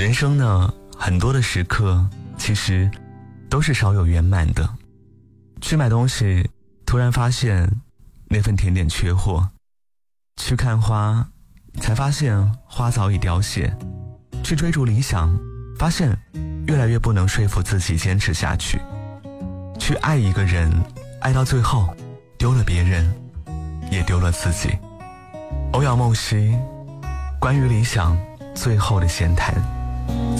人生呢，很多的时刻其实都是少有圆满的。去买东西，突然发现那份甜点缺货；去看花，才发现花早已凋谢；去追逐理想，发现越来越不能说服自己坚持下去；去爱一个人，爱到最后丢了别人，也丢了自己。欧阳梦溪，关于理想最后的闲谈。